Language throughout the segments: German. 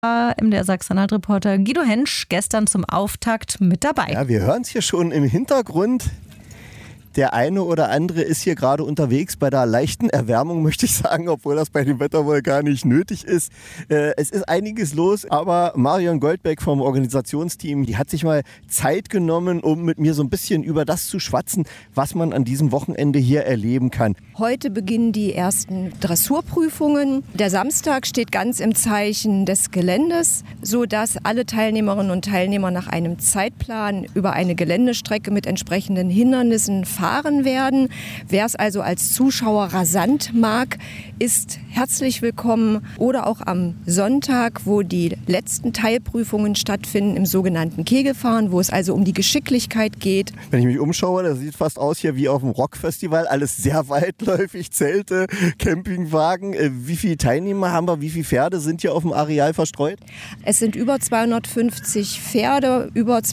MDR Sachsen-Anhalt-Reporter Guido Hensch gestern zum Auftakt mit dabei. Ja, wir hören es hier schon im Hintergrund. Der eine oder andere ist hier gerade unterwegs bei der leichten Erwärmung, möchte ich sagen, obwohl das bei dem Wetter wohl gar nicht nötig ist. Es ist einiges los, aber Marion Goldbeck vom Organisationsteam, die hat sich mal Zeit genommen, um mit mir so ein bisschen über das zu schwatzen, was man an diesem Wochenende hier erleben kann. Heute beginnen die ersten Dressurprüfungen. Der Samstag steht ganz im Zeichen des Geländes, sodass alle Teilnehmerinnen und Teilnehmer nach einem Zeitplan über eine Geländestrecke mit entsprechenden Hindernissen fahren werden. Wer es also als Zuschauer rasant mag, ist herzlich willkommen. Oder auch am Sonntag, wo die letzten Teilprüfungen stattfinden im sogenannten Kegelfahren, wo es also um die Geschicklichkeit geht. Wenn ich mich umschaue, das sieht fast aus hier wie auf dem Rockfestival. Alles sehr weitläufig, Zelte, Campingwagen. Wie viele Teilnehmer haben wir? Wie viele Pferde sind hier auf dem Areal verstreut? Es sind über 250 Pferde, über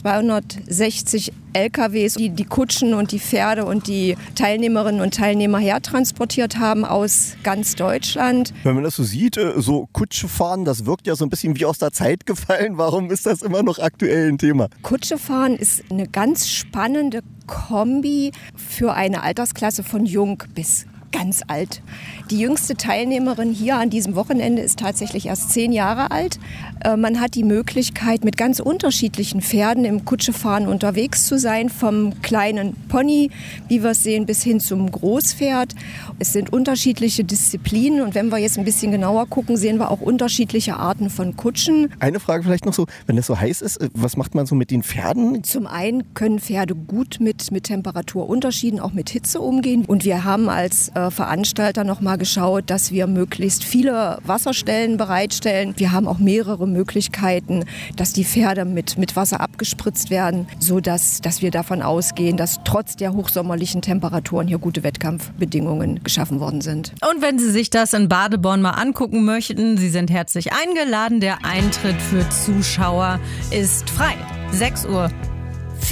260 LKWs, die die Kutschen und die Pferde und die Teilnehmerinnen und Teilnehmer hertransportiert haben aus ganz Deutschland. Wenn man das so sieht, so Kutsche fahren, das wirkt ja so ein bisschen wie aus der Zeit gefallen. Warum ist das immer noch aktuell ein Thema? Kutsche fahren ist eine ganz spannende Kombi für eine Altersklasse von jung bis ganz alt. Die jüngste Teilnehmerin hier an diesem Wochenende ist tatsächlich erst 10 Jahre alt. Man hat die Möglichkeit, mit ganz unterschiedlichen Pferden im Kutschefahren unterwegs zu sein, vom kleinen Pony, wie wir es sehen, bis hin zum Großpferd. Es sind unterschiedliche Disziplinen und wenn wir jetzt ein bisschen genauer gucken, sehen wir auch unterschiedliche Arten von Kutschen. Eine Frage vielleicht noch so, wenn es so heiß ist, was macht man so mit den Pferden? Zum einen können Pferde gut mit Temperaturunterschieden, auch mit Hitze umgehen. Und wir haben als Veranstalter noch mal geschaut, dass wir möglichst viele Wasserstellen bereitstellen. Wir haben auch mehrere Möglichkeiten, dass die Pferde mit Wasser abgespritzt werden, sodass wir davon ausgehen, dass trotz der hochsommerlichen Temperaturen hier gute Wettkampfbedingungen geschaffen worden sind. Und wenn Sie sich das in Badeborn mal angucken möchten, Sie sind herzlich eingeladen. Der Eintritt für Zuschauer ist frei. 6:44 Uhr.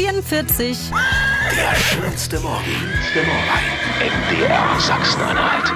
Der schönste Morgen bei MDR Sachsen-Anhalt.